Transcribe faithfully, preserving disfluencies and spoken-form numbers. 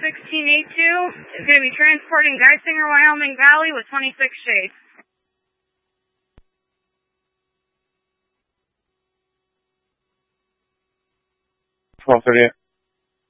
sixteen eighty-two is going to be transporting Geisinger, Wyoming Valley with twenty-six shades. twelve thirty-eight.